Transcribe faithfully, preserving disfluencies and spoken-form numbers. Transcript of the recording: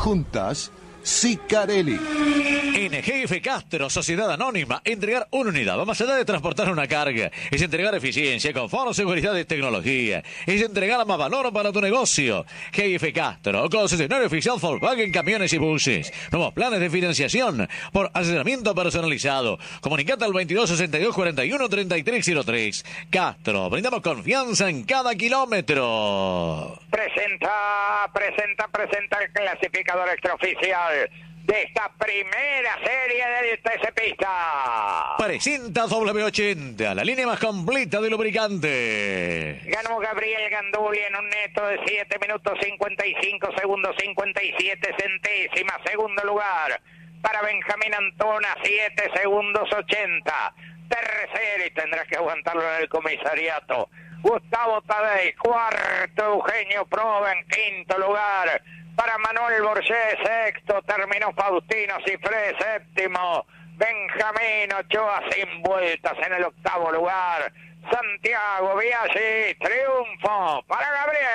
Juntas, Sicarelli. En G F Castro, Sociedad Anónima, entregar una unidad va más allá de transportar una carga. Es entregar eficiencia, confort, seguridad y tecnología. Es entregar más valor para tu negocio. G F Castro, concesionario oficial Volkswagen, camiones y buses. Nuevos planes de financiación por asesoramiento personalizado. Comunicate al veintidós sesenta y dos cuarenta y uno treinta y tres cero tres. Castro, brindamos confianza en cada kilómetro. Presenta, presenta, presenta el clasificador extraoficial de esta primera serie del T C Pista. Presenta W ochenta, la línea más completa de lubricante. Ganó Gabriel Ganduli en un neto de siete minutos cincuenta y cinco segundos cincuenta y siete centésimas. Segundo lugar para Benjamín Antona, siete segundos ochenta. Tercero, y tendrás que aguantarlo en el comisariato, Gustavo Tadei. Cuarto, Eugenio Proba en quinto lugar. Para Manuel Borges, sexto. Terminó Faustino Cifré, séptimo. Benjamín Ochoa sin vueltas en el octavo lugar. Santiago Biaggi, triunfo para Gabriel.